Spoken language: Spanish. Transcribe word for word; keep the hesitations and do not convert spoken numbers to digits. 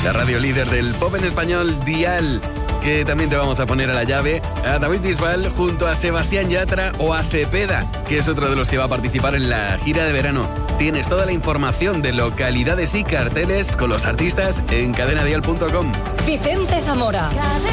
la radio líder del pop en español, Dial, que también te vamos a poner a la llave, a David Bisbal junto a Sebastián Yatra o a Cepeda, que es otro de los que va a participar en la gira de verano. Tienes toda la información de localidades y carteles con los artistas en cadena dial punto com. Vicente Zamora.